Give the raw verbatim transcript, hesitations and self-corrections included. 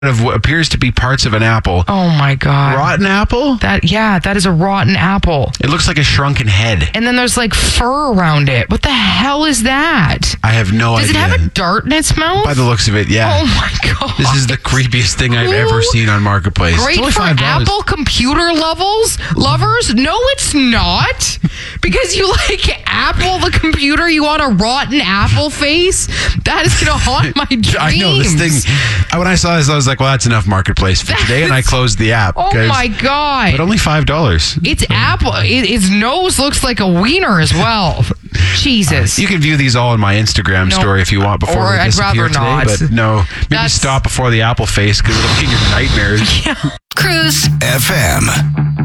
of what appears to be parts of an apple. Oh my God. Rotten apple? That yeah, that is a rotten apple. It looks like a shrunken head. And then there's like fur around it. What the hell is that? I have no Does idea. Does it have a dart in its mouth? By the looks of it, yeah. Oh my God. This is the creepiest thing I've Who? ever seen on Marketplace. Great for five dollars. Apple computer levels lovers? No, it's not. Because you like Apple the computer, you want a rotten apple face? That is going to haunt my dreams. I know this thing. I- When I saw this, I was like, well, that's enough Marketplace for today. And I closed the app. Oh my God. But only five dollars. It's Apple. It, its nose looks like a wiener as well. Jesus. You can view these all in my Instagram No. story if you want before Or we I'd disappear rather today. not. But no, maybe That's- stop before the apple face because it'll be in your nightmares. Cruise F M.